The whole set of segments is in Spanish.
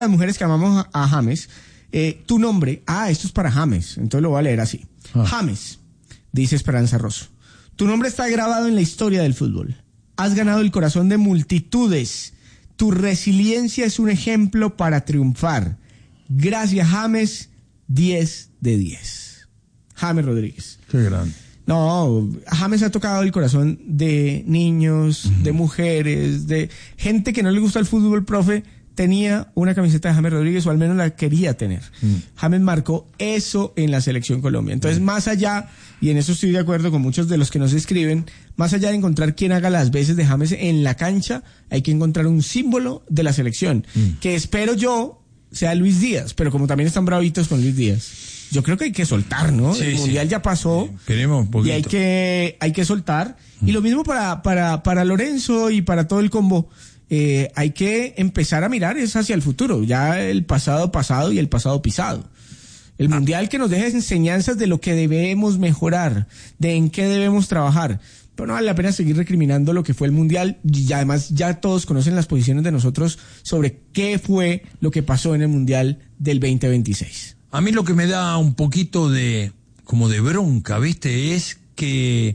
las mujeres que amamos a James, tu nombre, esto es para James, entonces lo voy a leer así. James, dice Esperanza Rosso, tu nombre está grabado en la historia del fútbol. Has ganado el corazón de multitudes. Tu resiliencia es un ejemplo para triunfar. Gracias, James, 10 de 10. James Rodríguez. Qué grande. No, James ha tocado el corazón de niños, de mujeres, de gente que no le gusta el fútbol, profe. Tenía una camiseta de James Rodríguez, o al menos la quería tener. James marcó eso en la Selección Colombia. Entonces, más allá, y en eso estoy de acuerdo con muchos de los que nos escriben, más allá de encontrar quién haga las veces de James en la cancha, hay que encontrar un símbolo de la selección, que espero yo sea Luis Díaz, pero como también están bravitos con Luis Díaz, yo creo que hay que soltar, ¿no? Sí, el Mundial ya pasó, queremos un poquito. Y hay que soltar. Y lo mismo para Lorenzo y para todo el combo. Hay que empezar a mirar es hacia el futuro, ya el pasado pasado y el pasado pisado. El Mundial que nos deje enseñanzas de lo que debemos mejorar, de en qué debemos trabajar. Pero no vale la pena seguir recriminando lo que fue el Mundial, y además ya todos conocen las posiciones de nosotros sobre qué fue lo que pasó en el Mundial del 2026. A mí lo que me da un poquito como de bronca, ¿viste? Es que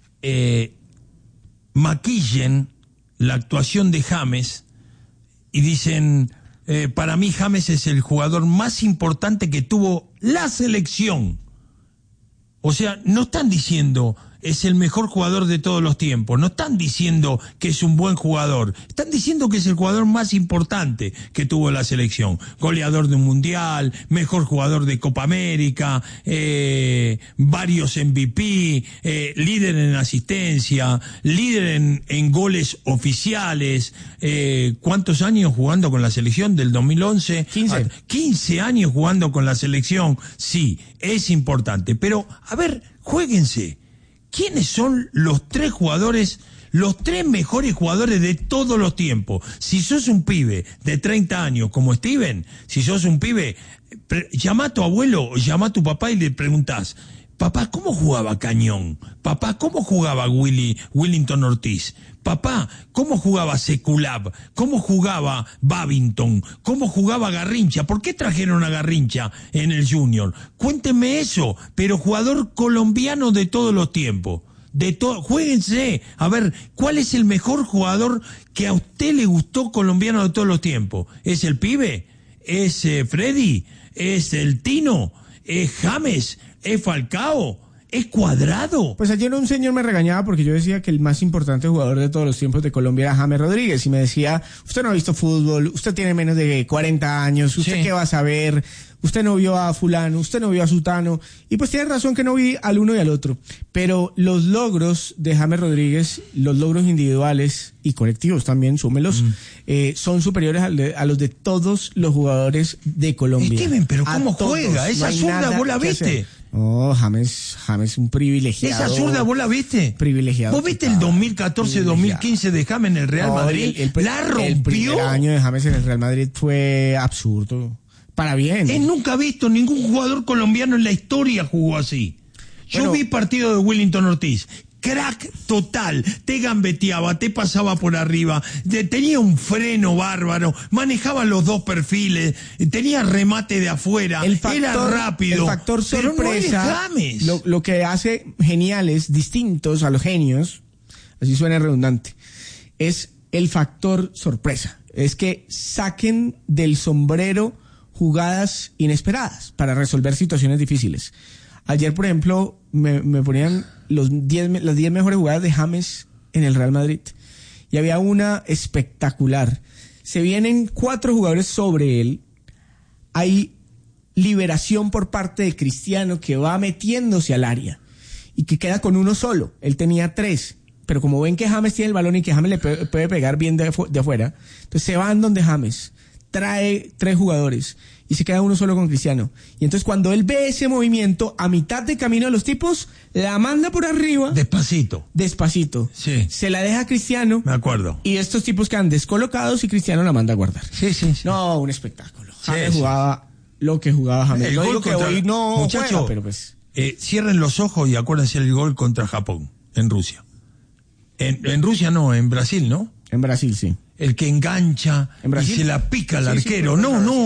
maquillen la actuación de James y dicen, para mí James es el jugador más importante que tuvo la selección. O sea, no están diciendo es el mejor jugador de todos los tiempos, no están diciendo que es un buen jugador, están diciendo que es el jugador más importante que tuvo la selección, goleador de un mundial, mejor jugador de Copa América, varios MVP, líder en asistencia, líder en goles oficiales, ¿cuántos años jugando con la selección? Del 2011, 15 años jugando con la selección, sí, es importante, pero a ver, juéguense. ¿Quiénes son los tres mejores jugadores de todos los tiempos? Si sos un pibe de 30 años como Steven, si sos un pibe, llama a tu abuelo o llama a tu papá y le preguntás, papá, ¿cómo jugaba Cañón? Papá, ¿cómo jugaba Willington Ortiz? Papá, ¿cómo jugaba Seculab? ¿Cómo jugaba Babington? ¿Cómo jugaba Garrincha? ¿Por qué trajeron a Garrincha en el Junior? Cuéntenme eso, pero jugador colombiano de todos los tiempos. Juéguense, a ver, ¿cuál es el mejor jugador que a usted le gustó colombiano de todos los tiempos? ¿Es el pibe? ¿Es Freddy? ¿Es el Tino? ¿Es James? ¿Es Falcao? ¿Es Cuadrado? Pues ayer un señor me regañaba porque yo decía que el más importante jugador de todos los tiempos de Colombia era James Rodríguez, y me decía, usted no ha visto fútbol, usted tiene menos de 40 años, ¿usted qué va a saber? Usted no vio a fulano, usted no vio a sutano, y pues tiene razón que no vi al uno y al otro, pero los logros de James Rodríguez, los logros individuales y colectivos también, súmelos, son superiores a los de todos los jugadores de Colombia. Steven, pero ¿cómo juega? Esa zurda, ¿vos la viste? Oh, James, un privilegiado. ¿Esa zurda vos la viste? Privilegiado. ¿Vos viste el 2014-2015 de James en el Real Madrid? La rompió. El primer año de James en el Real Madrid fue absurdo. Para bien. Él nunca ha visto ningún jugador colombiano en la historia jugó así. Yo vi partido de Willington Ortiz. Crack total, te gambeteaba, te pasaba por arriba, tenía un freno bárbaro, manejaba los dos perfiles, tenía remate de afuera, era rápido. El factor sorpresa, pero no es James. Lo que hace geniales, distintos a los genios, así suena redundante, es el factor sorpresa. Es que saquen del sombrero jugadas inesperadas para resolver situaciones difíciles. Ayer, por ejemplo, me ponían las 10 mejores jugadas de James en el Real Madrid. Y había una espectacular. Se vienen 4 jugadores sobre él. Hay liberación por parte de Cristiano, que va metiéndose al área y que queda con uno solo. Él tenía 3. Pero como ven que James tiene el balón y que James le puede pegar bien de afuera, entonces se van donde James, trae 3 jugadores y se queda uno solo con Cristiano. Y entonces cuando él ve ese movimiento, a mitad de camino de los tipos, la manda por arriba. Despacito. Sí. Se la deja a Cristiano. Me acuerdo. Y estos tipos quedan descolocados y Cristiano la manda a guardar. Sí. No, un espectáculo. James jugaba lo que jugaba James. El gol que contra... hoy no Muchacho, juega, pero pues... cierren los ojos y acuérdense el gol contra Japón, en Rusia. En Rusia no, en Brasil, ¿no? En Brasil, sí. el que engancha ¿En y Brasil? se la pica al Sí, sí, arquero. fue No, Brasil. no.